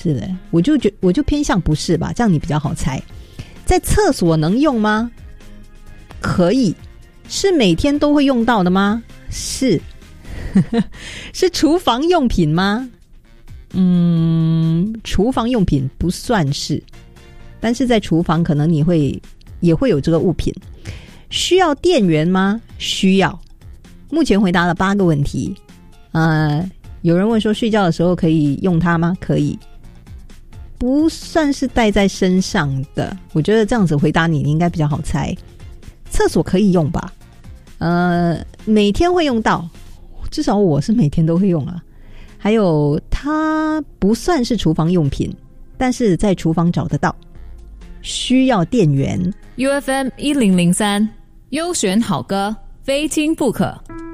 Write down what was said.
是的，我就偏向不是吧，这样你比较好猜。在厕所能用吗？可以。是每天都会用到的吗？是。是厨房用品吗？厨房用品不算是，但是在厨房可能也会有这个物品。需要电源吗？需要。目前回答了8个问题。有人问说睡觉的时候可以用它吗？可以。不算是带在身上的，我觉得这样子回答你应该比较好猜。厕所可以用吧？每天会用到，至少我是每天都会用啊。还有它不算是厨房用品，但是在厨房找得到。需要电源。 UFM 1003优选好歌，非听不可。